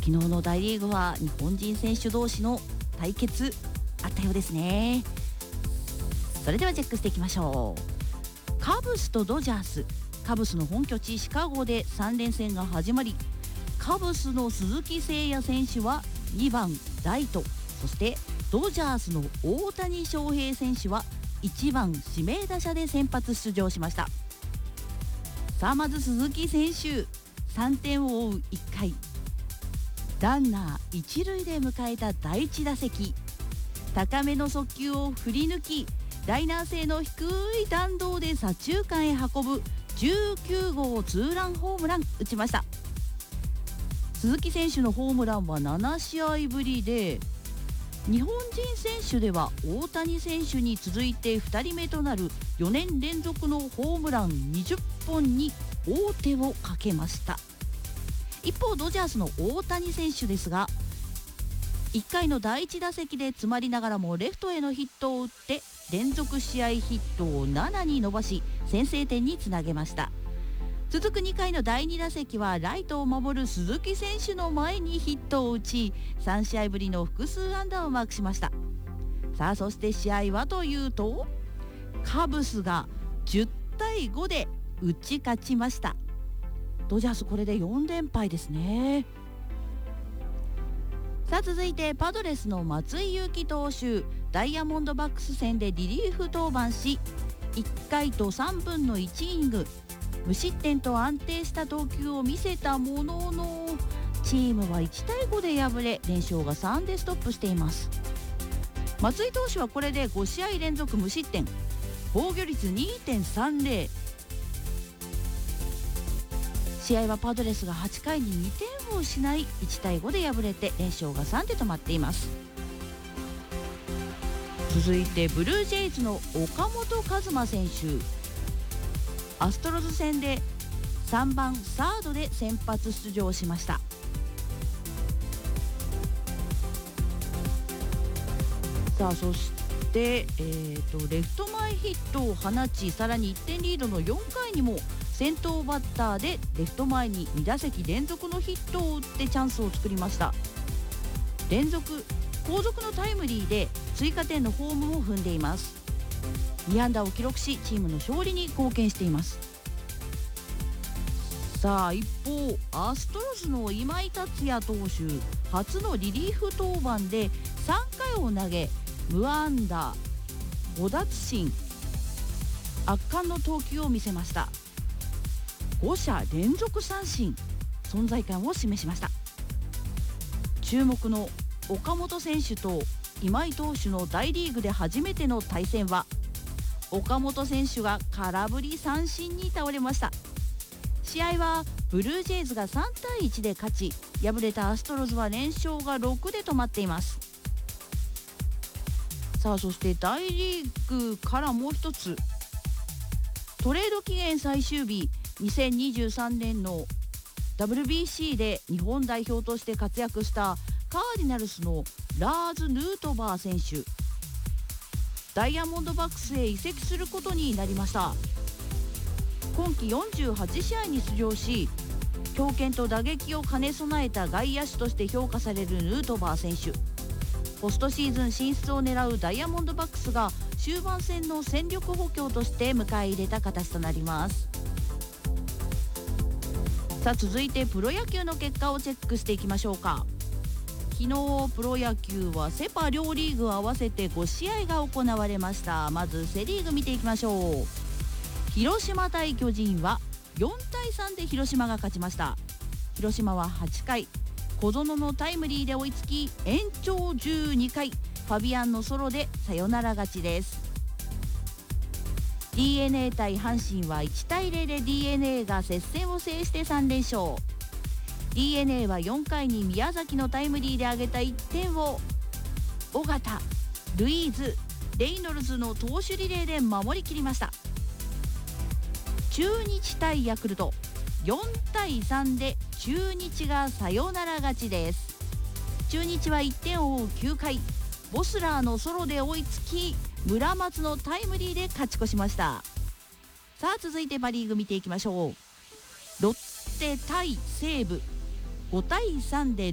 昨日の大リーグは日本人選手同士の対決あったようですね。それではチェックしていきましょう。カブスとドジャース。カブスの本拠地シカゴで3連戦が始まり、カブスの鈴木誠也選手は2番ライト、そしてドジャースの大谷翔平選手は1番指名打者で先発出場しました。さあまず鈴木選手、3点を追う1回、ランナー1塁で迎えた第1打席、高めの速球を振り抜き、ライナー性の低い弾道で左中間へ運ぶ19号ツーランホームラン打ちました。鈴木選手のホームランは7試合ぶりで、日本人選手では大谷選手に続いて2人目となる4年連続のホームラン20本に王手をかけました。一方ドジャースの大谷選手ですが、1回の第1打席で詰まりながらもレフトへのヒットを打って連続試合ヒットを7に伸ばし先制点につなげました。続く2回の第2打席はライトを守る鈴木選手の前にヒットを打ち、3試合ぶりの複数安打をマークしました。さあそして試合はというと、カブスが10対5で打ち勝ちました。ドジャースこれで4連敗ですね。さあ続いてパドレスの松井裕樹投手、ダイヤモンドバックス戦でリリーフ登板し、1回と3分の1イニング無失点と安定した投球を見せたものの、チームは1対5で敗れ連勝が3でストップしています。松井投手はこれで5試合連続無失点、防御率 2.30。 試合はパドレスが8回に2点を失い1対5で敗れて連勝が3で止まっています。続いてブルージェイズの岡本和真選手、アストロズ戦で3番サードで先発出場しました。さあそしてレフト前ヒットを放ち、さらに1点リードの4回にも先頭バッターでレフト前に2打席連続のヒットを打ってチャンスを作りました。後続のタイムリーで追加点のホームも踏んでいます。2安打を記録しチームの勝利に貢献しています。さあ一方アストロズの今井達也投手、初のリリーフ登板で3回を投げ無安打5奪三、圧巻の投球を見せました。5者連続三振、存在感を示しました。注目の岡本選手と今井投手の大リーグで初めての対戦は、岡本選手が空振り三振に倒れました。試合はブルージェイズが3対1で勝ち、敗れたアストロズは連勝が6で止まっています。さあそして大リーグからもう一つ、トレード期限最終日、2023年の WBC で日本代表として活躍したカーディナルスのラーズ・ヌートバー選手、ダイヤモンドバックスへ移籍することになりました。今季48試合に出場し、強肩と打撃を兼ね備えた外野手として評価されるヌートバー選手。ポストシーズン進出を狙うダイヤモンドバックスが終盤戦の戦力補強として迎え入れた形となります。さあ続いてプロ野球の結果をチェックしていきましょうか。昨日プロ野球はセ・パ両リーグ合わせて5試合が行われました。まずセ・リーグ見ていきましょう。広島対巨人は4対3で広島が勝ちました。広島は8回小園のタイムリーで追いつき、延長12回ファビアンのソロでサヨナラ勝ちです。 DNA 対阪神は1対0で DNA が接戦を制して3連勝。 DNA は4回に宮崎のタイムリーで挙げた1点を尾形、ルイーズ、レイノルズの投手リレーで守りきりました。中日対ヤクルト4対3で中日がサヨナラ勝ちです。中日は1点を追う9回ボスラーのソロで追いつき、村松のタイムリーで勝ち越しました。さあ続いてパ・リーグ見ていきましょう。ロッテ対西武5対3で